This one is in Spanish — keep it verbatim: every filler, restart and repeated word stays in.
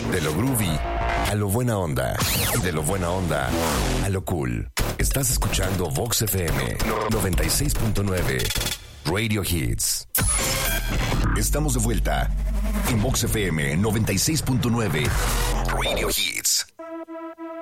De lo groovy a lo buena onda. De lo buena onda a lo cool. Estás escuchando Vox F M noventa y seis punto nueve Radio Hits. Estamos de vuelta en Vox F M noventa y seis punto nueve Radio Hits.